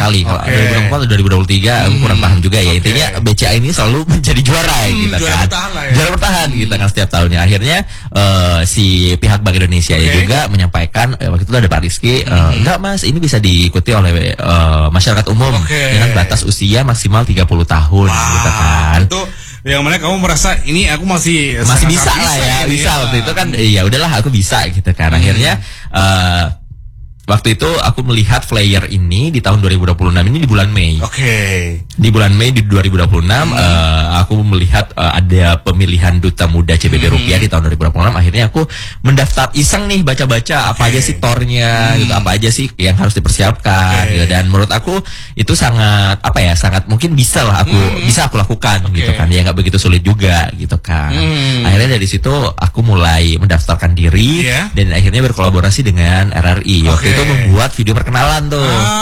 kali. Kalau 2024 atau 2023 aku kurang paham juga ya. Intinya BCA ini selalu menjadi juara gitu juara kan. Bertahan lah ya. Juara bertahan gitu kan setiap tahunnya. Akhirnya si pihak Bank Indonesia juga menyampaikan waktu itu ada Pak Rizky, enggak Mas, ini bisa diikuti oleh masyarakat umum dengan batas usia maksimal 30 tahun gitu kan. Itu yang mana kamu merasa ini aku masih bisa lah ya, bisa waktu itu kan ya udahlah aku bisa gitu kan. Akhirnya waktu itu aku melihat flyer ini di tahun 2026 ini di bulan Mei. Di bulan Mei di 2026 aku melihat ada pemilihan duta muda CBD Rupiah di tahun 2026. Akhirnya aku mendaftar iseng nih baca-baca apa aja sih tornya gitu, apa aja sih yang harus dipersiapkan gitu. Dan menurut aku itu sangat sangat mungkin bisa lah aku lakukan gitu kan. Ya nggak begitu sulit juga gitu kan. Akhirnya dari situ aku mulai mendaftarkan diri dan akhirnya berkolaborasi dengan RRI. Waktu itu membuat video perkenalan tuh.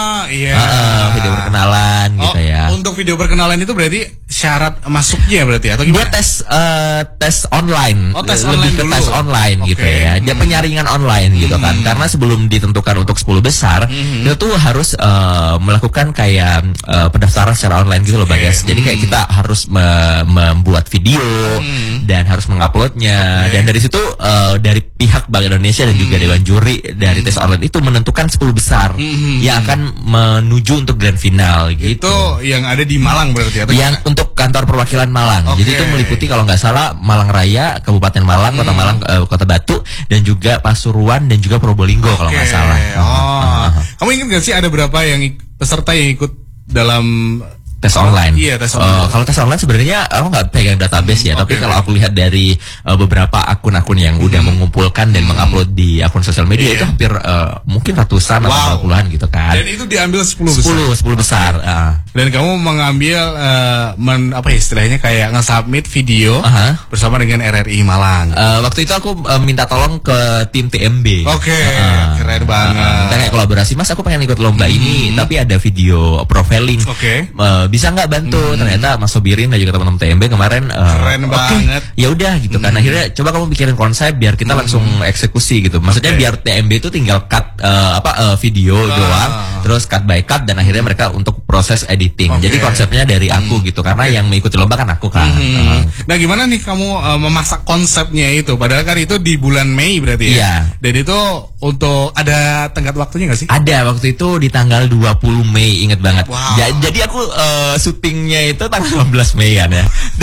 Video perkenalan gitu ya. Untuk video perkenalan itu berarti syarat masuknya berarti atau gimana? Dia tes online. Lebih ke tes online gitu ya. Dia penyaringan online gitu kan. Karena sebelum ditentukan untuk 10 besar, itu tuh harus melakukan kayak pendaftaran secara online gitu loh Bagas. Jadi kayak kita harus membuat video dan harus menguploadnya. Dan dari situ dari pihak Bank Indonesia dan juga Dewan Juri dari tes online itu menentukan 10 besar yang akan menuju untuk grand final gitu. Itu yang ada di Malang berarti atau yang untuk kantor perwakilan Malang. Jadi itu meliputi kalau nggak salah Malang Raya, Kabupaten Malang, Kota Malang, Kota Batu, dan juga Pasuruan dan juga Probolinggo kalau nggak salah. Kamu ingat nggak sih ada berapa yang peserta yang ikut dalam tes online? Iya, tes online. Kalau tes online sebenarnya aku nggak pegang database ya, tapi kalau aku lihat dari beberapa akun-akun yang udah mengumpulkan dan mengupload di akun sosial media itu hampir mungkin ratusan atau puluhan gitu kan. Dan itu diambil 10 besar. Dan kamu mengambil istilahnya kayak nge-submit video bersama dengan RRI Malang. Waktu itu aku minta tolong ke tim TMB. Keren banget. Kita kayak kolaborasi, Mas aku pengen ikut lomba ini, tapi ada video profiling. Bisa nggak bantu? Ternyata Mas Sobirin dan juga teman-teman TMB kemarin keren banget. Ya udah gitu kan. Akhirnya coba kamu pikirin konsep biar kita langsung eksekusi gitu. Maksudnya biar TMB itu tinggal cut video doang, terus cut by cut, dan akhirnya mereka untuk proses editing. Jadi konsepnya dari aku gitu, karena yang mengikuti lomba kan aku kan. Nah gimana nih kamu memasak konsepnya itu? Padahal kan itu di bulan Mei berarti ya. Dan itu untuk ada tenggat waktunya nggak sih? Ada, waktu itu di tanggal 20 Mei, inget banget. Jadi aku syutingnya itu tanggal 15 Mei kan ya.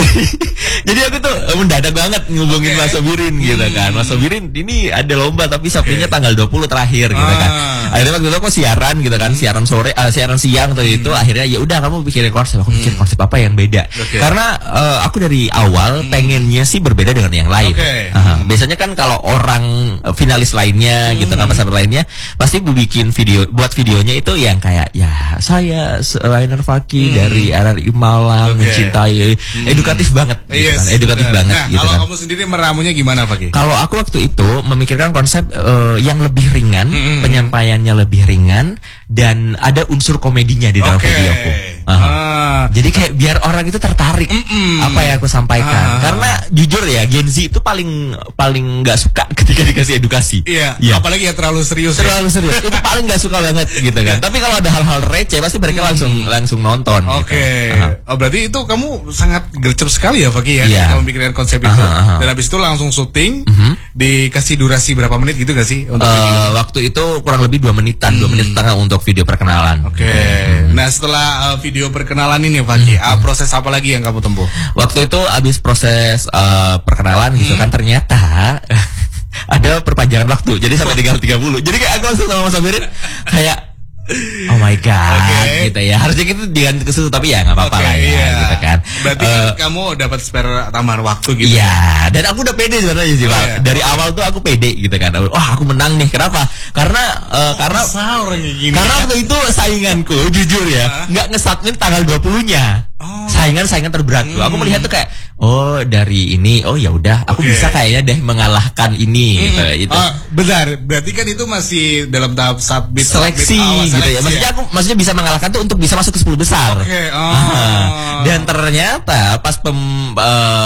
Jadi aku tuh mendadak banget ngubungin Mas Sobirin gitu kan. Mas Sobirin ini ada lomba tapi Sabtunya tanggal 20 terakhir gitu kan. Akhirnya waktu itu aku siaran gitu kan, siaran sore, siaran siang tuh itu. Akhirnya ya udah kamu pikirin konsep, aku pikir konsep apa yang beda. Karena aku dari awal pengennya sih berbeda dengan yang lain. Biasanya kan kalau orang finalis lainnya gitu kan, peserta lainnya pasti bikin video, buat videonya itu yang kayak ya saya Rainer Faki dari RRI Malang mencintai, edukatif banget gitu kan, edukatif banget gitu kan. Kalau kamu sendiri meramunya gimana Faki? Kalau aku waktu itu memikirkan konsep yang lebih ringan, penyampaiannya lebih ringan, dan ada unsur komedinya di dalam videoku. Jadi kayak biar orang itu tertarik apa yang aku sampaikan. Karena jujur ya, Gen Z itu paling nggak suka ketika dikasih edukasi. Apalagi ya terlalu serius. Itu paling nggak suka banget gitu kan. Tapi kalau ada hal-hal receh pasti mereka langsung nonton. Berarti itu kamu sangat gercep sekali ya Faki ya. Kamu memikirkan konsep itu. Dan habis itu langsung syuting. Dikasih durasi berapa menit gitu gak sih untuk video? Waktu itu kurang lebih 2 menitan, 2 menit setengah untuk video perkenalan. Nah setelah video perkenalan ini Faki, proses apa lagi yang kamu tempuh? Waktu itu abis proses perkenalan gitu kan, ternyata ada perpanjangan waktu, jadi sampai 30. Jadi kayak aku langsung sama Mas Sobirin kayak oh my god gitu ya, harusnya gitu diganti ke situ, tapi ya nggak apa-apa lah ya gitu kan. Berarti kamu dapat spare tambahan waktu gitu. Iya, dan aku udah pede sebenarnya sih Pak. Dari awal tuh aku pede gitu kan. Wah aku menang nih, kenapa? Karena waktu itu sainganku jujur ya nggak nge-submit tanggal 20-nya. Saingan terberat tuh. Aku melihat tuh kayak dari ini, ya udah aku bisa kayaknya deh mengalahkan ini gitu. Benar, berarti kan itu masih dalam tahap submit seleksi gitu ya. Maksudnya bisa mengalahkan tuh untuk bisa masuk ke 10 besar. Dan ternyata pas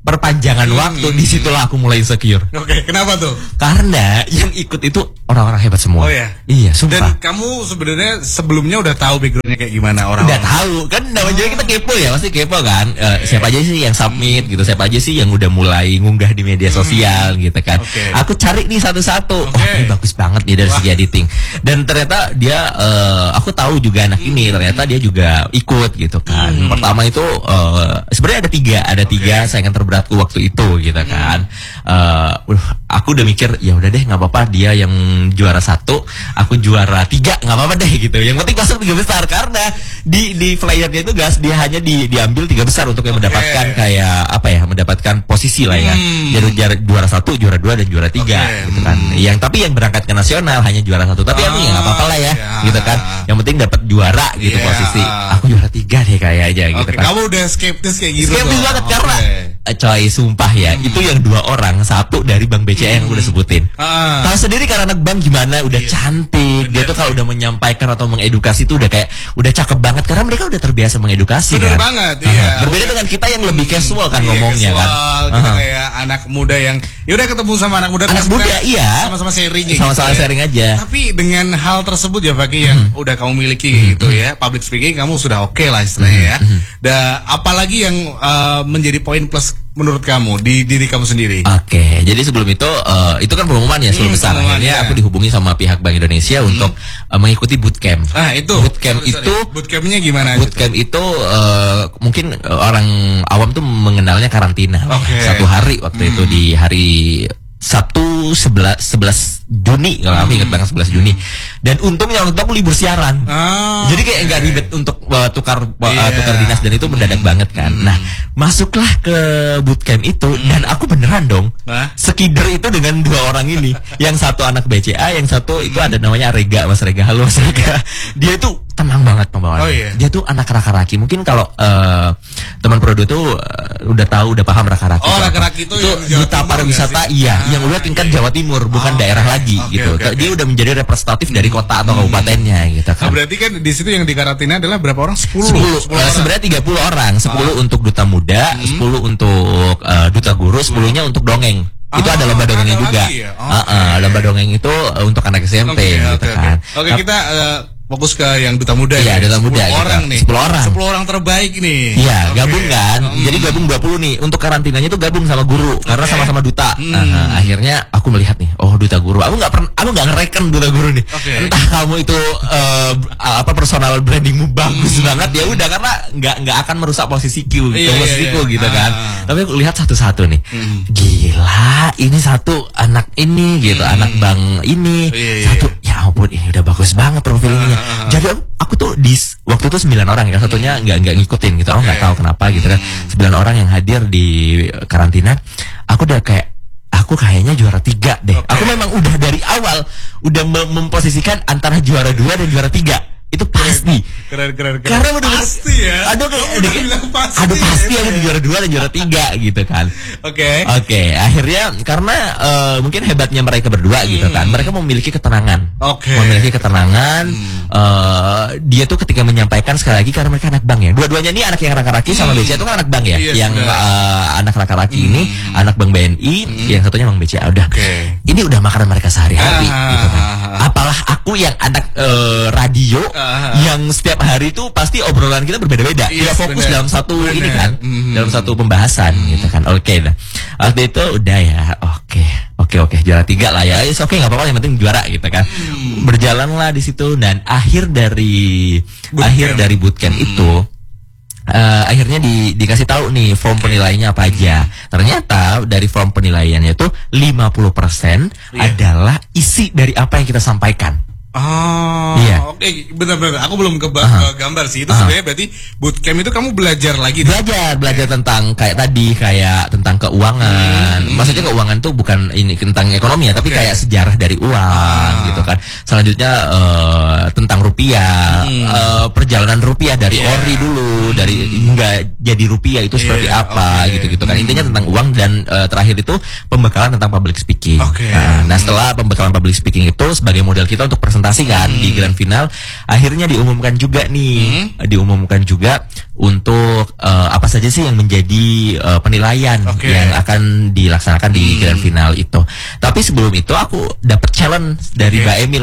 perpanjangan waktu, disitulah aku mulai insecure. Oke, kenapa tuh? Karena yang ikut itu orang-orang hebat semua. Oh ya? Iya, sumpah. Dan kamu sebenarnya sebelumnya udah tahu backgroundnya kayak gimana orang? Udah tahu, kan namanya kita kepo ya, pasti kepo kan. Siapa aja sih yang submit gitu, siapa aja sih yang udah mulai ngunggah di media sosial gitu kan. Aku cari nih satu-satu. Oh, ini bagus banget nih dari segi editing. Dan ternyata dia, aku tahu juga anak ini, ternyata dia juga ikut gitu kan. Pertama itu sebenarnya ada tiga saingan terberatku waktu itu gitu kan. Aku udah mikir ya udah deh nggak apa-apa, dia yang juara 1, aku juara 3, nggak apa-apa deh gitu. Yang penting masuk 3 besar, karena di flyernya itu guys, dia hanya diambil 3 besar untuk yang mendapatkan kayak apa ya, mendapatkan posisi lah ya. Jadi juara 1, juara 2 dan juara 3 gitu kan. Tapi yang berangkat ke nasional hanya juara 1. Tapi aku ya nggak apa-apa lah ya gitu kan. Yang penting dapat juara gitu posisi. Aku juara 3 deh kayaknya gitu kan. Kamu udah skeptis kayak gitu. Skeptis banget karena coy sumpah ya, itu yang 2 orang, 1 dari Bank BCA yang udah sebutin. Tahu sendiri kan anak bank gimana, udah cantik. Dia tuh kalau udah menyampaikan atau mengedukasi tuh udah kayak udah cakep banget, karena mereka udah terbiasa mengedukasi. Bener banget, iya. Berbeda dengan kita yang lebih casual kan ngomongnya kan. Kita kayak anak muda yang ya udah ketemu sama anak muda, iya. Sama-sama sharing sama-sama gitu, sharing aja. Tapi dengan hal tersebut ya Fakih, yang udah kamu miliki gitu ya, public speaking kamu sudah oke lah istilahnya ya. Dan apalagi yang menjadi poin plus menurut kamu di diri kamu sendiri? Oke, jadi sebelum itu kan pengumuman ya, sebelum besar. Akhirnya aku dihubungi sama pihak Bank Indonesia untuk mengikuti bootcamp. Bootcampnya gimana? Bootcamp itu mungkin orang awam tuh mengenalnya karantina. 1 hari waktu itu, di hari Sabtu 11 Juni kalau aku ingat banget, 11 Juni. Dan untungnya waktu itu aku libur siaran. Jadi kayak nggak ribet untuk tukar dinas, dan itu mendadak banget kan. Nah, masuklah ke bootcamp itu dan aku beneran dong sekider itu dengan 2 orang ini. Yang satu anak BCA, yang satu itu ada namanya Rega, Mas Rega. Halo Mas Rega. Dia itu tenang banget pembawaannya. Dia tuh anak raka-raki. Mungkin kalau teman Prodo tuh udah tahu, udah paham raka-raki. Oh, raka-raki itu duta pariwisata, iya, yang udah tingkat Jawa Timur, bukan daerah lagi gitu. Dia udah menjadi representatif dari kota atau kabupatennya gitu kan. Berarti kan di situ yang dikarantina adalah berapa orang? 10 sebenarnya 30 orang. 10 untuk duta muda, 10 untuk duta guru, 10-nya untuk dongeng. Itu ada lomba dongengnya juga. Lomba dongeng itu untuk anak SMP gitu kan. Kita fokus ke yang duta muda ya. Duta muda 10 orang nih. 10 orang terbaik nih. Iya, gabung kan. Jadi gabung 20 nih. Untuk karantinanya tuh gabung sama guru karena sama-sama duta. Akhirnya aku melihat nih, oh duta guru. Aku nggak ngereken duta guru nih. Entah kamu itu personal brandingmu bagus banget, ya udah, karena nggak akan merusak posisiku gitu kan. Tapi aku lihat satu-satu nih. Gila, ini satu anak ini gitu, anak bank ini. Satu, ya ampun, ini udah bagus banget profilnya. Jadi aku tuh di waktu itu 9 orang ya, satunya nggak ngikutin gitu. Aku nggak tahu kenapa gitu kan. 9 orang yang hadir di karantina. Aku udah kayak, aku kayaknya juara 3 deh. Aku memang udah dari awal udah memposisikan antara juara 2 dan juara 3. Itu pasti. Keren. Karena udah pasti ya. Aduh pasti aku di juara 2 dan juara 3 gitu kan. Oke. Akhirnya karena mungkin hebatnya mereka berdua gitu kan. Mereka memiliki ketenangan. Memiliki ketenangan. Dia tuh ketika menyampaikan, sekali lagi karena mereka anak bank ya. Dua-duanya ini anak yang raka-raki sama BCA itu kan anak bank ya. Yang anak raka-raki ini anak Bank BNI, yang satunya Bank BCA. Udah. Ini udah makanan mereka sehari-hari gitu kan. Apalah aku yang anak radio yang setiap hari itu pasti obrolan kita berbeda-beda. Tidak fokus dalam satu ini kan, dalam satu pembahasan gitu kan. Nah, waktu itu udah ya, oke, juara 3 lah ya. Oke, nggak apa-apa, yang penting juara gitu kan. Berjalanlah di situ, dan akhir dari bootcamp itu akhirnya dikasih tahu nih form penilaiannya apa aja. Ternyata dari form penilaiannya itu 50% adalah isi dari apa yang kita sampaikan. Benar-benar. Aku belum gambar sih. Itu sebenarnya berarti bootcamp itu kamu belajar lagi. Belajar tentang kayak tentang keuangan. Maksudnya keuangan tuh bukan ini tentang ekonomi ya, tapi kayak sejarah dari uang gitu kan. Selanjutnya tentang rupiah, perjalanan rupiah dari ori dulu, dari hingga jadi rupiah itu seperti apa gitu kan. Intinya tentang uang, dan terakhir itu pembekalan tentang public speaking. Nah, setelah pembekalan public speaking itu sebagai modal kita untuk presentasi presentasi kan di grand final. Akhirnya diumumkan juga nih, diumumkan juga untuk apa saja sih yang menjadi penilaian yang akan dilaksanakan di grand final itu. Tapi sebelum itu aku dapat challenge dari Mbak Emil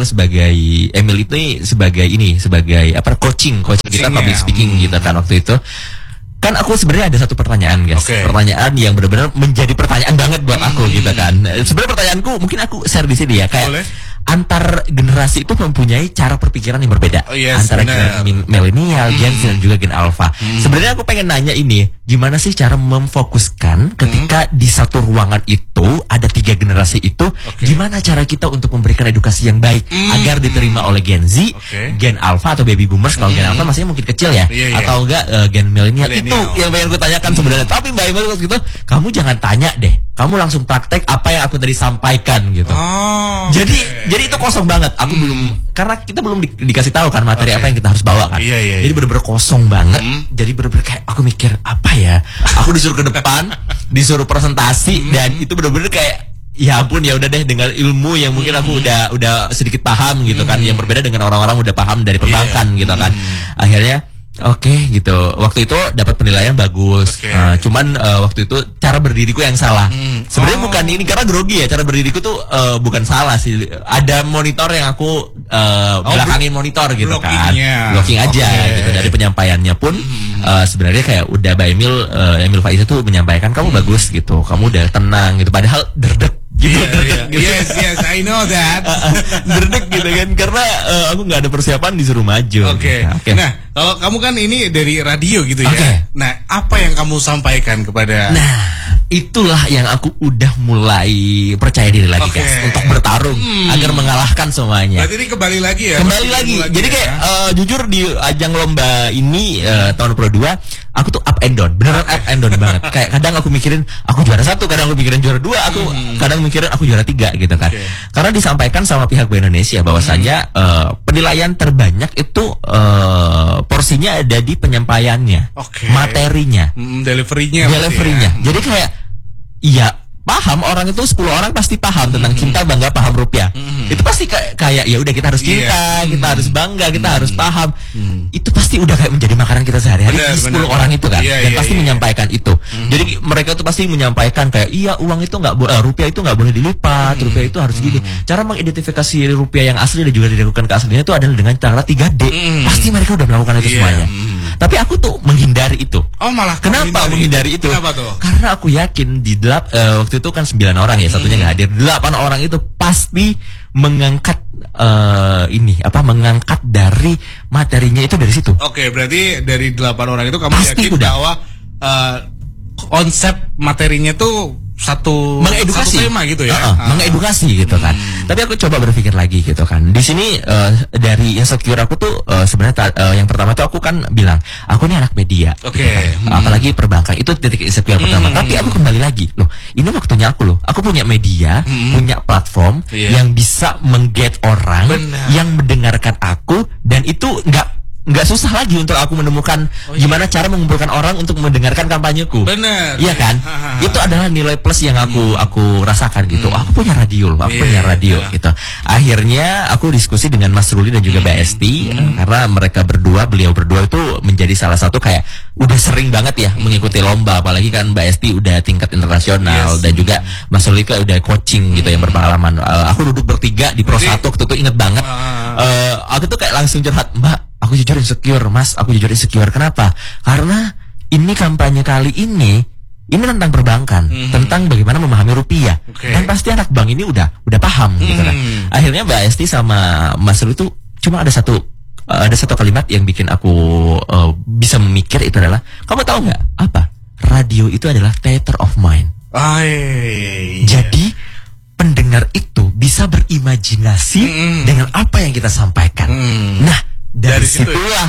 sebagai apa coaching kita public speaking gitu kan waktu itu. Kan aku sebenarnya ada satu pertanyaan guys, pertanyaan yang benar-benar menjadi pertanyaan banget buat aku gitu kan. Sebenarnya pertanyaanku mungkin aku share di sini ya, kayak antar generasi itu mempunyai cara perpikiran yang berbeda antara gen milenial, Gen Z dan juga Gen Alpha. Sebenarnya aku pengen nanya ini, gimana sih cara memfokuskan ketika di satu ruangan itu ada 3 generasi itu, gimana cara kita untuk memberikan edukasi yang baik agar diterima oleh Gen Z, Gen Alpha atau Baby Boomers. Kalau Gen Alpha masih mungkin kecil ya, atau enggak Gen milenial. Itu yang pengen gue tanyakan sebenarnya. Tapi Mbak Emil gitu, kamu jangan tanya deh, kamu langsung praktek apa yang aku tadi sampaikan gitu. Jadi itu kosong banget. Aku belum, karena kita belum dikasih tahu kan materi apa yang kita harus bawa kan. Jadi bener-bener kosong banget. Jadi bener-bener kayak aku mikir apa ya. Aku disuruh ke depan, disuruh presentasi, dan itu bener-bener kayak ya ampun, ya udah deh dengan ilmu yang mungkin aku udah sedikit paham gitu kan, yang berbeda dengan orang-orang udah paham dari perbankan gitu kan. Akhirnya gitu. Waktu itu dapat penilaian bagus. Cuman waktu itu cara berdiriku yang salah. Sebenarnya bukan ini karena grogi ya. Cara berdiriku tuh bukan salah sih. Ada monitor yang aku belakangin monitor gitu kan. Blocking aja gitu. Dari penyampaiannya pun sebenarnya kayak udah Mbak Emil Faiza tuh menyampaikan kamu bagus gitu. Kamu udah tenang gitu. Padahal derdek gitu. Yes, I know that. Derdek gitu kan, karena aku nggak ada persiapan disuruh maju. Nah, kalau kamu kan ini dari radio gitu ya. Nah, apa yang kamu sampaikan kepada? Nah, itulah yang aku udah mulai percaya diri lagi guys, untuk bertarung agar mengalahkan semuanya. Berarti ini kembali lagi ya? Kembali lagi. Jadi kayak jujur di ajang lomba ini tahun Pro 2, aku tuh up and down, beneran up and down banget. Kayak kadang aku mikirin aku juara 1, kadang aku mikirin juara 2, aku kadang mikirin aku juara 3 gitu kan. Karena disampaikan sama pihak Bank Indonesia bahwasanya penilaian terbanyak itu porsinya ada di penyampaiannya, materinya, deliverynya. Jadi kayak iya, paham orang itu 10 orang pasti paham tentang cinta, bangga, paham rupiah. Itu pasti kayak ya udah kita harus cinta, kita harus bangga, kita harus paham. Itu pasti udah kayak menjadi makanan kita sehari-hari. 10 orang itu kan, dan pasti menyampaikan itu. Jadi mereka tuh pasti menyampaikan kayak iya, uang itu nggak rupiah itu nggak boleh dilipat, rupiah itu harus gini. Cara mengidentifikasi rupiah yang asli dan juga dilakukan keasliannya itu adalah dengan cara 3D. Pasti mereka udah melakukan itu semuanya. Tapi aku tuh menghindari itu. Malah kenapa menghindari itu? Kenapa tuh? Karena aku yakin di waktu itu kan 9 orang ya, satunya nggak hadir. 8 orang itu pasti mengangkat mengangkat dari materinya itu dari situ. Berarti dari 8 orang itu kamu pasti yakin bahwa konsep materinya tuh satu tema gitu ya. Mengedukasi gitu kan. Tapi aku coba berpikir lagi gitu kan. Di sini dari insecure aku tuh sebenarnya yang pertama tuh aku kan bilang aku ini anak media. Gitu kan. Apalagi perbankan itu titik insecure pertama. Tapi aku kembali lagi, loh, ini waktunya aku loh. Aku punya media, punya platform yang bisa mengget orang yang mendengarkan aku, dan itu nggak susah lagi untuk aku menemukan gimana cara mengumpulkan orang untuk mendengarkan kampanyeku. Benar. Iya kan? Itu adalah nilai plus yang aku rasakan gitu. Aku punya radio loh, aku punya radio gitu. Akhirnya aku diskusi dengan Mas Ruli dan juga Mbak Esti, karena beliau berdua itu menjadi salah satu kayak udah sering banget ya mengikuti lomba, apalagi kan Mbak Esti udah tingkat internasional dan juga Mas Ruli kan udah coaching gitu yang berpengalaman. Aku duduk bertiga di Pro 1 waktu itu, inget banget. Aku tuh kayak langsung curhat, Mbak, aku jujur insecure, Mas. Aku jujur insecure. Kenapa? Karena ini kampanye kali ini tentang perbankan, tentang bagaimana memahami rupiah. Dan pasti anak bank ini udah paham gitu kan. Akhirnya Mbak Esti sama Mas Rul itu cuma ada satu kalimat yang bikin aku bisa memikir, itu adalah, kamu tahu nggak apa? Radio itu adalah theater of mind. Jadi pendengar itu bisa berimajinasi dengan apa yang kita sampaikan. Nah, dari situlah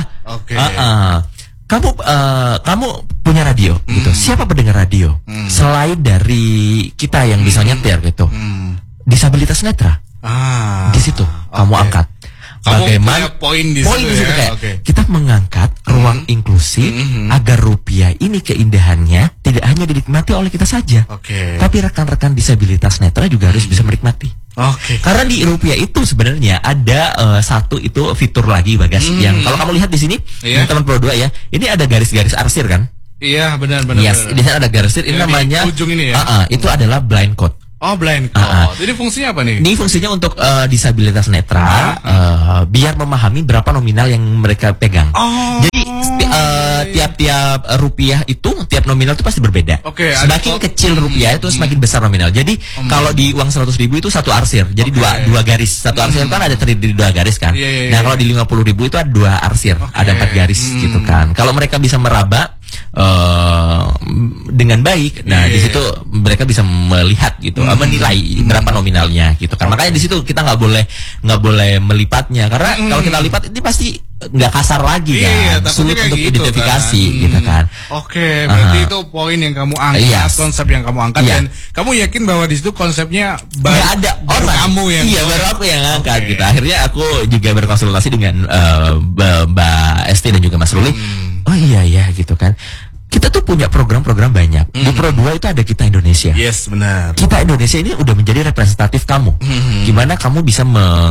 kamu punya radio gitu. Siapa pendengar radio selain dari kita yang bisa nyetir gitu? Disabilitas netra. Di situ kamu angkat. Bagaimana poin di situ kayak kita mengangkat ruang inklusif agar rupiah ini keindahannya tidak hanya dinikmati oleh kita saja, tapi rekan-rekan disabilitas netra juga harus bisa menikmati. Karena di rupiah itu sebenarnya ada satu itu fitur lagi Bagas yang kalau kamu lihat di sini teman Pro 2 ya, ini ada garis-garis arsir kan? Iya benar. Yes, di sana ada garis ini namanya ujung ini ya. Itu adalah blind code. Oh, blind code. Jadi fungsinya apa nih? Ini fungsinya untuk disabilitas netra biar memahami berapa nominal yang mereka pegang. Jadi tiap-tiap rupiah itu tiap nominal itu pasti berbeda. Semakin kecil rupiah itu semakin besar nominal. Jadi kalau di uang 100.000 itu satu arsir. Jadi dua garis. Satu arsir kan ada terdiri dari 2 garis kan. Nah, kalau di 50.000 itu ada 2 arsir, ada 4 garis gitu kan. Kalau mereka bisa meraba dengan baik, nah di situ mereka bisa melihat gitu, menilai berapa nominalnya gitu kan. Makanya di situ kita nggak boleh melipatnya, karena kalau kita lipat ini pasti nggak kasar lagi kan, sulit untuk identifikasi gitu kan. Berarti itu poin yang kamu angkat, konsep yang kamu angkat, dan kamu yakin bahwa di situ konsepnya nggak ada baru kamu yang baru aku yang angkat gitu. Akhirnya aku juga berkonsultasi dengan Mbak Esti dan juga Mas Ruli. Oh iya gitu kan. Kita tuh punya program-program banyak. Di Pro 2 itu ada Kita Indonesia. Yes, benar. Kita Indonesia ini udah menjadi representatif kamu. Gimana kamu bisa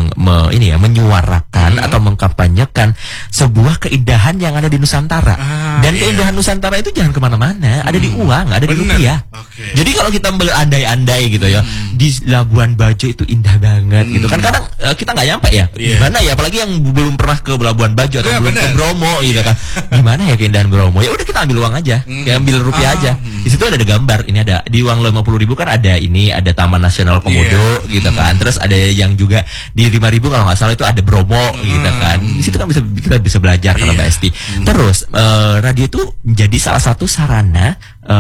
menyuarakan atau mengkampanyekan sebuah keindahan yang ada di Nusantara. Dan keindahan Nusantara itu jangan kemana-mana. Ada di uang, ada di rupiah. Jadi kalau kita berandai-andai gitu ya, di Labuan Bajo itu indah banget gitu kan. Kadang kita nggak nyampe ya. Gimana ya, apalagi yang belum pernah ke Labuan Bajo atau belum ke Bromo gitu kan. Gimana ya keindahan Bromo? Ya udah kita ambil uang aja. Ya ambil rupiah aja. Di situ ada gambar. Ini ada di uang 50.000 kan ada Taman Nasional Komodo gitu kan. Terus ada yang juga di 5.000 kalau nggak salah itu ada Bromo gitu kan. Di situ kan kita bisa belajar karena Mbak Esti. Terus radio itu menjadi salah satu sarana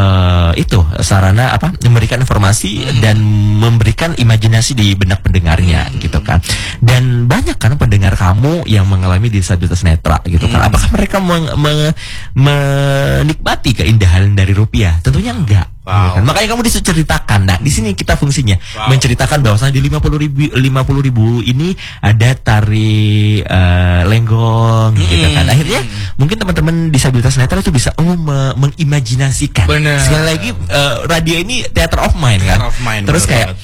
memberikan informasi dan memberikan imajinasi di benak pendengarnya gitu kan. Dan banyak kan pendengar kamu yang mengalami disabilitas netra gitu kan. Apakah mereka menikmati keindahan dari rupiah? Tentunya enggak. Kan? Makanya kamu diceritakan. Nah, di sini kita fungsinya menceritakan bahwasanya di 50.000 ini ada tari lenggong gitu kan. Akhirnya mungkin teman-teman disabilitas netra itu bisa mengimajinasikan. Sekali lagi radio ini theater of mind kan. Terus kayak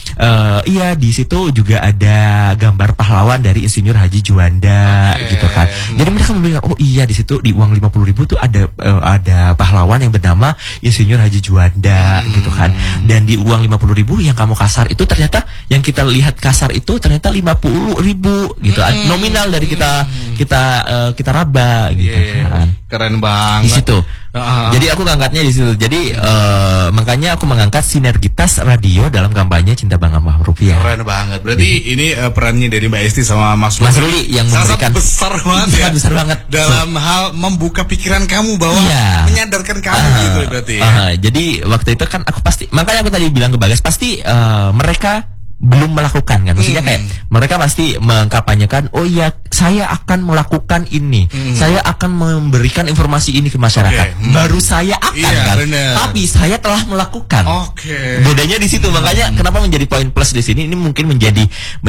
di situ juga ada gambar pahlawan dari Insinyur Haji Juanda gitu kan. Jadi mereka membilang di situ di uang 50.000 tuh ada pahlawan yang bernama Insinyur Haji Juanda gitu kan. Dan di uang 50.000 yang kamu kasar itu ternyata yang kita lihat kasar itu ternyata 50.000 gitu. Nominal dari kita raba gitu kan. Keren banget. Di situ. Jadi aku ngangkatnya di situ. Jadi makanya aku mengangkat sinergitas radio dalam kampanye Cinta Bangga Rupiah. Keren banget. Berarti ini perannya dari Mbak Esti sama Mas Ruli yang memberikan besar banget ya. Besar banget dalam hal membuka pikiran kamu bahwa menyadarkan kamu gitu berarti ya. Jadi waktu itu kan aku pasti, makanya aku tadi bilang ke Bagas pasti mereka belum melakukan kan, maksudnya kayak mereka pasti mengkampanyekan, saya akan melakukan ini, saya akan memberikan informasi ini ke masyarakat, baru saya akan kan, tapi saya telah melakukan. Bedanya di situ, makanya kenapa menjadi poin plus di sini. Ini mungkin menjadi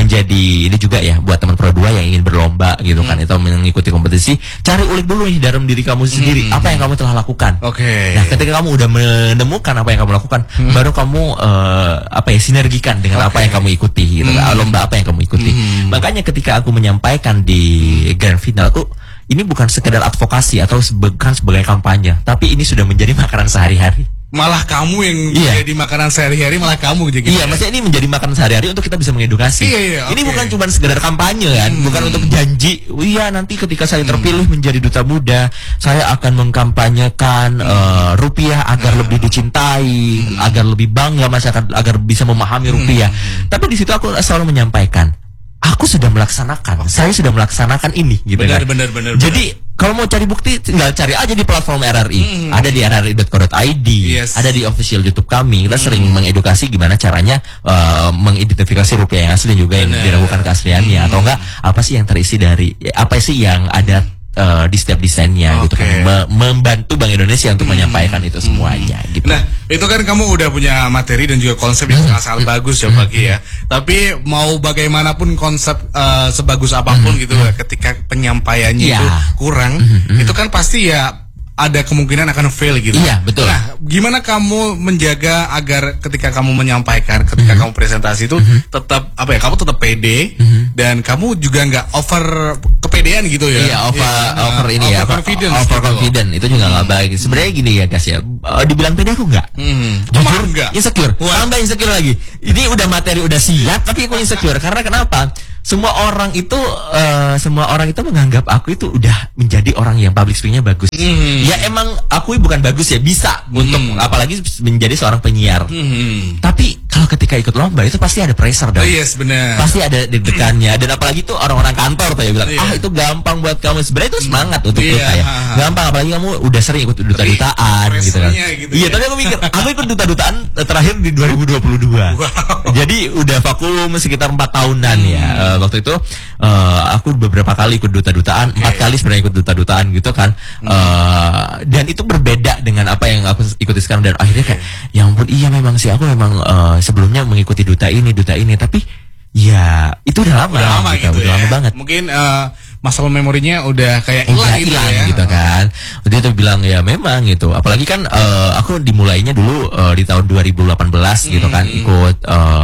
ini juga ya buat teman Pro 2 yang ingin berlomba gitu kan, atau mengikuti kompetisi, cari ulik dulu nih dalam diri kamu sendiri, apa yang kamu telah lakukan. Nah, ketika kamu udah menemukan apa yang kamu lakukan, baru kamu sinergikan dengan apa yang kamu ikuti gitu, lomba apa yang kamu ikuti. Makanya ketika aku menyampaikan di grand final, aku ini bukan sekedar advokasi atau bukan sebagai kampanye, tapi ini sudah menjadi makanan sehari-hari. Malah kamu yang jadi makanan sehari-hari, malah kamu gitu. Maksudnya ini menjadi makanan sehari-hari untuk kita bisa mengedukasi. Ini bukan cuma sekedar kampanye kan, bukan untuk janji, nanti ketika saya terpilih menjadi duta muda, saya akan mengkampanyekan rupiah agar lebih dicintai, agar lebih bangga masyarakat, agar bisa memahami rupiah. Tapi di situ aku selalu menyampaikan, aku sudah melaksanakan, saya sudah melaksanakan ini gitu kan. Benar. Jadi kalau mau cari bukti, tinggal cari aja di platform RRI. Ada di rri.co.id, ada di official YouTube kami. Kita sering mengedukasi gimana caranya mengidentifikasi rupiah yang asli juga yang diragukan keasliannya, atau enggak apa sih yang terisi dari apa sih yang ada di setiap desainnya gitu kan. Membantu Bank Indonesia untuk menyampaikan itu semuanya gitu. Nah, itu kan kamu udah punya materi dan juga konsep yang sangat bagus ya Bagi ya. Tapi mau bagaimanapun konsep sebagus apapun gitu ketika penyampaiannya itu kurang, itu kan pasti ya ada kemungkinan akan fail gitu. Iya, betul. Nah, gimana kamu menjaga agar ketika kamu menyampaikan, ketika kamu presentasi itu tetap apa ya? Kamu tetap pede dan kamu juga nggak over kepedean gitu ya? Iya, over ini ya, over confident itu juga nggak baik. Sebenarnya gini ya guys ya, dibilang pede aku nggak. Jujur nggak. Insecure. Tambah insecure lagi. Ini udah materi udah siap, tapi aku insecure karena kenapa? Semua orang itu menganggap aku itu udah menjadi orang yang public speaking-nya bagus. Ya emang aku bukan bagus ya, bisa untuk apalagi menjadi seorang penyiar. Tapi kalau ketika ikut lomba itu pasti ada pressure dong. Yes, benar. Pasti ada deg-degannya, dan apalagi tuh orang-orang kantor tuh ya bilang, itu gampang buat kamu. Sebenarnya itu semangat untuk kita ya. Gampang, apalagi kamu udah sering ikut duta-dutaan gitu kan. Gitu iya, tapi aku mikir, aku ikut duta-dutaan terakhir di 2022. Jadi udah vakum sekitar 4 tahunan ya. Waktu itu aku beberapa kali ikut duta-dutaan, 4 kali sebenarnya ikut duta-dutaan gitu kan. Dan itu berbeda dengan apa yang aku ikuti sekarang, dan akhirnya kayak ya ampun, iya memang sih aku memang sebelumnya mengikuti duta ini, tapi ya itu udah lama gitu, udah lama banget. Mungkin masalah memorinya udah kayak hilang gitu kan. Dia tuh bilang ya memang gitu. Apalagi kan aku dimulainya dulu di tahun 2018 gitu kan, ikut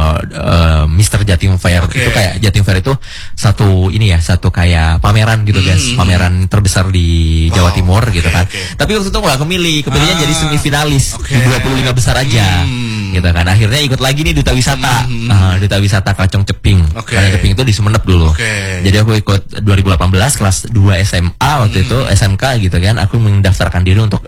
Mr. Jatim Fair. Itu kayak Jatim Fair itu satu kayak pameran gitu guys, pameran terbesar di Jawa Timur gitu kan. Tapi waktu itu gak kepilihnya jadi semifinalis di 25 besar aja gitu kan. Akhirnya ikut lagi nih duta wisata, duta wisata Kacong Ceping. Kacong Ceping itu di Sumeneb dulu. Jadi aku ikut 2018 kelas 2 SMA waktu itu, SMK gitu kan. Aku mendaftarkan diri untuk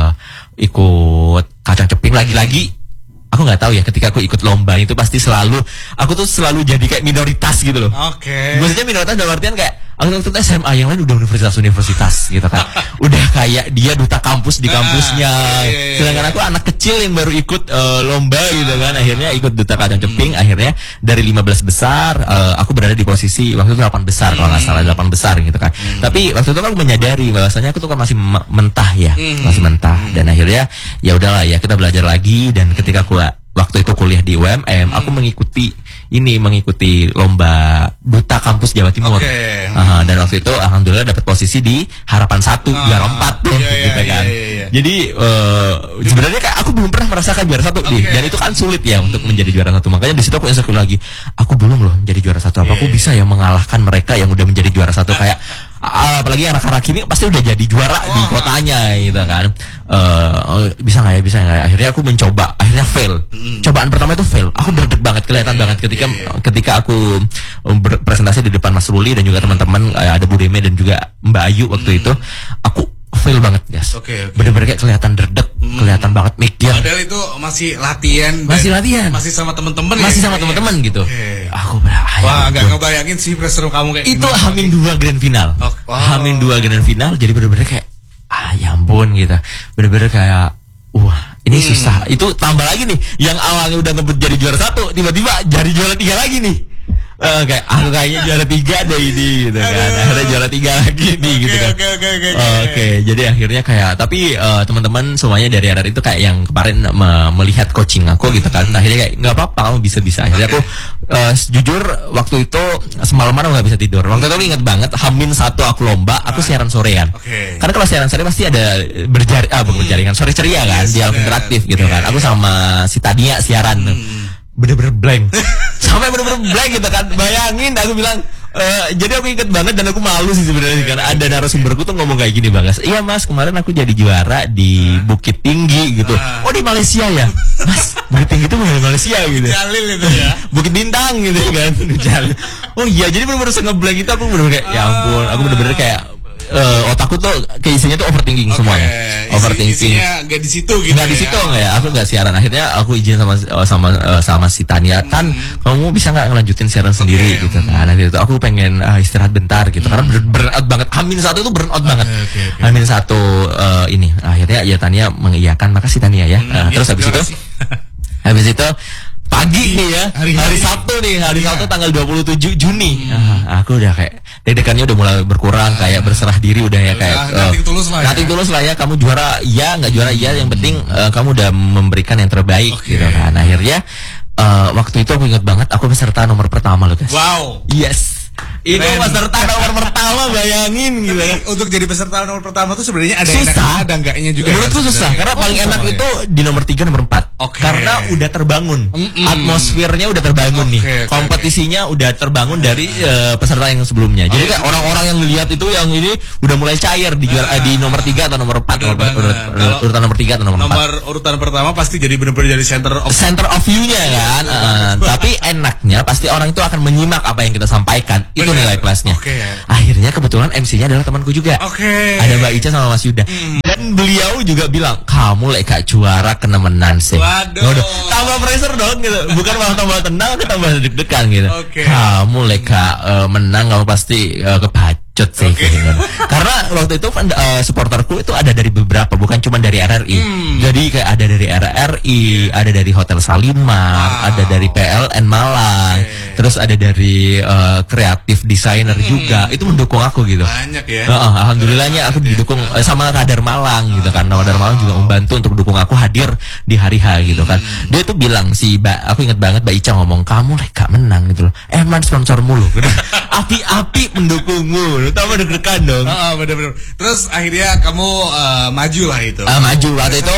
ikut Kacang Ceping. Lagi-lagi aku nggak tahu ya, ketika aku ikut lomba itu pasti aku tuh selalu jadi kayak minoritas gitu loh. Maksudnya minoritas dalam artian kayak aku waktu itu SMA, yang lain udah universitas gitu kan. Udah kayak dia duta kampus di kampusnya. Sedangkan aku anak kecil yang baru ikut lomba gitu kan. Akhirnya ikut duta Kacang Ceping. Akhirnya dari 15 besar aku berada di posisi waktu itu 8 besar kalau nggak salah, 8 besar gitu kan. Tapi waktu itu aku menyadari bahwasanya aku tuh kan masih mentah ya, masih mentah. Dan akhirnya ya udahlah ya, kita belajar lagi. Dan ketika aku waktu itu kuliah di UMM, aku mengikuti lomba duta kampus Jawa Timur. Dan waktu itu alhamdulillah dapat posisi di Harapan 1 juara 4 tuh gitu kan. Jadi sebenarnya kayak aku belum pernah merasakan juara 1 nih, dan itu kan sulit ya untuk menjadi juara 1. Makanya di situ aku insecure lagi. Aku belum loh menjadi juara 1. Apa aku bisa ya mengalahkan mereka yang udah menjadi juara 1 kayak apalagi anak-anak ini pasti udah jadi juara di kotanya gitu kan. Bisa nggak ya, akhirnya aku mencoba, akhirnya fail. Cobaan pertama itu fail, aku berdeg banget, kelihatan banget ketika aku berpresentasi di depan Mas Ruli dan juga teman-teman, ada Bu Deme dan juga Mbak Ayu waktu itu, aku fail banget guys. Bener-bener kayak kelihatan derdek, kelihatan banget mikir. Padahal itu masih latihan, masih sama teman-teman, gitu. Aku wah, nggak ngebayangin sih pressure kamu kayak itu. Hamin 2 grand final, Hamin 2 grand final, jadi bener-bener kayak ya ampun gitu, bener-bener kayak wah ini susah. Itu tambah lagi nih, yang awalnya udah ngebut jadi juara 1 tiba-tiba jadi juara 3 lagi nih. Kayak aku kayaknya juara 3 deh ini gitu kan. Akhirnya juara 3 lagi nih gitu kan. Jadi akhirnya kayak, tapi teman-teman semuanya dari RR itu kayak yang kemarin melihat coaching aku gitu kan. Akhirnya kayak nggak apa-apa, kamu bisa. Akhirnya aku jujur waktu itu semalaman aku nggak bisa tidur. Waktu itu aku ingat banget Hamin 1 aku lomba, aku siaran sorean. Karena kalau siaran sore pasti ada berjaringan sore ceria kan, dialog interaktif gitu kan. Aku sama si Tania siaran. Bener-bener blank sampai bener-bener blank gitu kan. Bayangin, aku bilang jadi aku inget banget dan aku malu sih sebenarnya karena ada narasumberku tuh ngomong kayak gini, Bagas, iya Mas, kemarin aku jadi juara di Bukit Tinggi gitu. Oh, di Malaysia ya Mas? Bukit Tinggi itu di Malaysia gitu, Jalil itu ya, Bukit Bintang gitu kan. Jalil. Oh iya, jadi bener-bener ngeblank itu. Aku bener-bener kayak ya ampun, aku bener-bener kayak otakku tuh keisinya tuh overthinking semuanya. Overthinking. Nggak di situ gitu. Nggak di situ ya. Aku nggak siaran. Akhirnya aku izin sama si Tania, kan kamu bisa nggak ngelanjutin siaran sendiri gitu kan. Nanti itu aku pengen istirahat bentar gitu karena burnout banget. Hamin 1 itu burnout banget. Hamin 1 ini akhirnya ya Tania mengiyakan. Makasih Tania ya. Terus habis itu pagi nih ya, hari Sabtu nih, Sabtu tanggal 27 Juni. Aku udah kayak deg-degannya udah mulai berkurang, kayak berserah diri udah ya, kayak nothing tulus lah ya. Kamu juara iya, nggak juara iya, yang penting kamu udah memberikan yang terbaik gitu kan. Akhirnya waktu itu aku ingat banget, aku peserta nomor pertama loh guys. Wow. Yes. Itu peserta nomor pertama, bayangin gitu ya. Untuk jadi peserta nomor pertama tuh sebenarnya ada susah, ada enggaknya juga. Menurutku susah karena paling enak itu di nomor 3 nomor 4. Karena udah terbangun. Atmosfernya udah terbangun nih. Kompetisinya udah terbangun dari peserta yang sebelumnya. Jadi kayak orang-orang yang lihat itu yang ini udah mulai cair di nomor 3 atau nomor 4. Urutan nomor 3 atau nomor 4. Nomor urutan pertama pasti jadi benar-benar jadi center of view-nya kan. Tapi enaknya pasti orang itu akan menyimak apa yang kita sampaikan. Itu nilai kelasnya. Akhirnya kebetulan MC-nya adalah temanku juga. Ada Mbak Ica sama Mas Yuda. Dan beliau juga bilang, "Kamu gak juara kenemenan sih." Waduh. Tambah pressure dong gitu. Bukan malah tambah tenang, tapi tambah deg-degan gitu. Kamu gak menang, kamu pasti kebacot sih gitu. Karena waktu itu supporterku itu ada dari beberapa, bukan cuma dari RRI. Jadi kayak ada dari RRI, ada dari Hotel Salimar, ada dari PLN Malang, terus ada dari kreatif designer juga. Itu mendukung aku gitu. Banyak ya. Alhamdulillahnya aku didukung sama Radar Malang gitu kan. Radar Malang juga membantu untuk dukung aku hadir di hari H gitu kan. Dia tuh bilang aku ingat banget Mbak Ica ngomong, "Kamu gak menang gitu loh. Emang sponsormu loh." Api-api mendukungmu. Lu tambah deg-degan dong. Bener-bener. Terus akhirnya kamu maju lah itu. Maju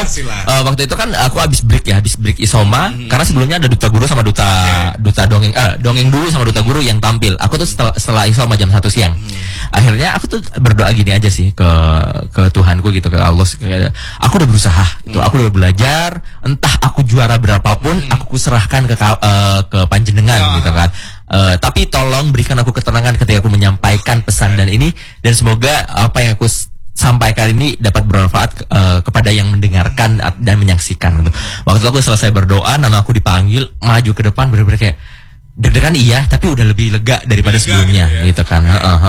waktu itu kan aku habis break Isoma karena sebelumnya ada Duta Guru sama Duta Dongeng dulu sama Duta Guru yang tampil. Aku tuh setelah Isoma jam 1 siang. Akhirnya aku tuh berdoa gini aja sih ke Tuhanku gitu, ke Allah. Aku udah berusaha itu, aku udah belajar, entah aku juara berapapun aku serahkan ke panjenengan gitu kan. Tapi tolong berikan aku ketenangan ketika aku menyampaikan pesan dan semoga apa yang aku sampaikan ini dapat bermanfaat kepada yang mendengarkan dan menyaksikan gitu. Waktu aku selesai berdoa, nama aku dipanggil maju ke depan, bener-bener kayak deg-degan iya, tapi udah lebih lega daripada sebelumnya gitu kan.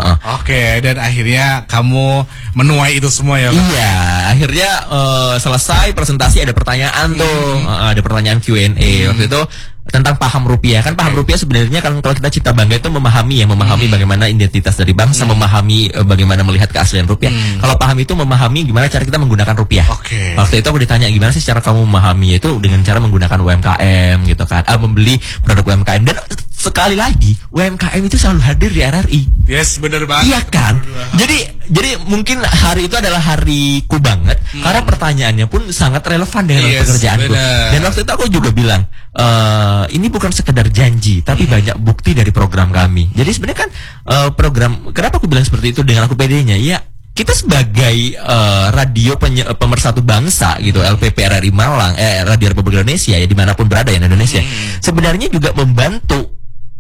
Dan akhirnya kamu menuai itu semua ya? Iya, akhirnya selesai presentasi ada pertanyaan tuh, ada pertanyaan Q&A waktu itu tentang paham rupiah. Kan paham rupiah sebenarnya kan kalau kita cita bangga itu memahami bagaimana identitas dari bangsa, memahami bagaimana melihat keaslian rupiah. Kalau paham itu memahami gimana cara kita menggunakan rupiah. Waktu itu aku ditanya gimana sih cara kamu memahami itu dengan cara menggunakan UMKM gitu kan, membeli produk UMKM. Dan sekali lagi UMKM itu selalu hadir di RRI. Yes, benar banget. Iya kan? Jadi mungkin hari itu adalah hariku banget karena pertanyaannya pun sangat relevan dengan pekerjaanku. Dan waktu itu aku juga bilang, ini bukan sekedar janji, tapi banyak bukti dari program kami. Jadi sebenarnya kan program, kenapa aku bilang seperti itu dengan aku pedenya? Ya, kita sebagai radio pemersatu bangsa gitu, LPP RRI Malang, Radio Republik Indonesia ya dimanapun berada ya di Indonesia, sebenarnya juga membantu.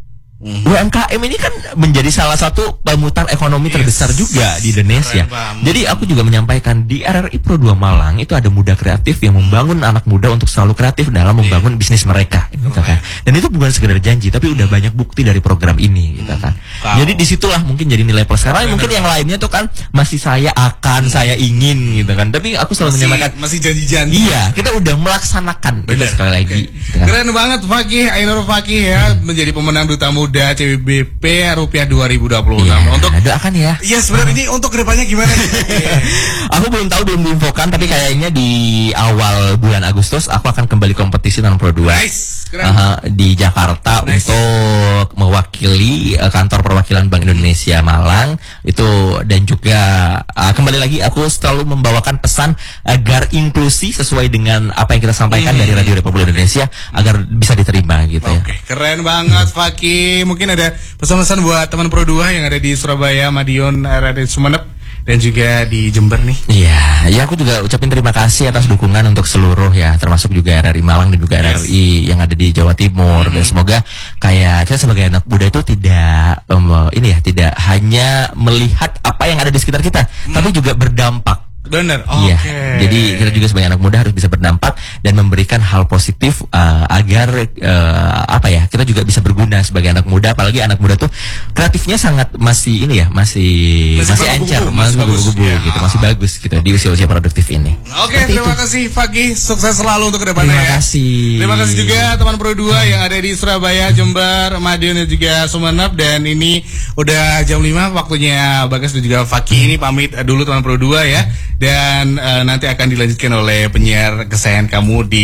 UMKM ini kan menjadi salah satu pemutar ekonomi terbesar juga di Indonesia. Jadi aku juga menyampaikan di RRI Pro 2 Malang itu ada muda kreatif yang membangun anak muda untuk selalu kreatif dalam membangun bisnis mereka gitu kan. Dan itu bukan sekedar janji, tapi udah banyak bukti dari program ini gitu kan. Jadi disitulah mungkin jadi nilai plus. Karena mungkin yang lainnya tuh kan masih saya ingin gitu kan. Tapi aku selalu menyampaikan masih janji-janji. Iya, kita udah melaksanakan itu sekali lagi. Gitu kan. Keren banget Fakih, Ainur Fakih ya, menjadi pemenang Duta Muda CBBP Rupiah 2026. Untuk doakan ya. Iya, sebenarnya ini untuk kedepannya gimana? Aku belum tahu, belum diinfokan, tapi kayaknya di awal bulan Agustus aku akan kembali kompetisi tahun Pro 2. Di Jakarta untuk mewakili kantor perwakilan Bank Indonesia Malang itu, dan juga kembali lagi aku selalu membawakan pesan agar inklusi sesuai dengan apa yang kita sampaikan dari Radio Republik Indonesia agar bisa diterima gitu ya. Keren banget Fakih. Mungkin ada pesan-pesan buat teman Pro 2 yang ada di Surabaya, Madiun, RRI Sumeneb dan juga di Jember nih. Iya, aku juga ucapin terima kasih atas dukungan untuk seluruh ya, termasuk juga RRI Malang dan juga RRI yang ada di Jawa Timur. Dan semoga kayak kita sebagai anak muda itu tidak tidak hanya melihat apa yang ada di sekitar kita, tapi juga berdampak. Bener, iya. Jadi kita juga sebagai anak muda harus bisa berdampak dan memberikan hal positif agar kita juga bisa berguna sebagai anak muda. Apalagi anak muda tuh kreatifnya sangat masih encer, masih gugup gitu, masih bagus gitu di usia-usia produktif ini. Terima kasih Fakih, sukses selalu untuk kedepannya. Terima kasih juga teman Pro 2 yang ada di Surabaya, Jember, Madiun dan juga Sumeneb. Dan ini udah jam 5 waktunya Bagas dan juga Fakih ini pamit dulu teman Pro 2 ya. Dan nanti akan dilanjutkan oleh penyiar kesayangan kamu di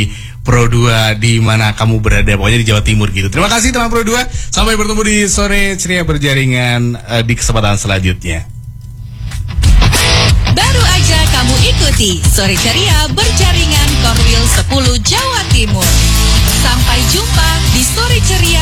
Pro 2 di mana kamu berada, pokoknya di Jawa Timur gitu. Terima kasih teman Pro 2. Sampai bertemu di sore ceria berjaringan di kesempatan selanjutnya. Baru aja kamu ikuti Sore Ceria Berjaringan Korwil 10 Jawa Timur. Sampai jumpa di Sore Ceria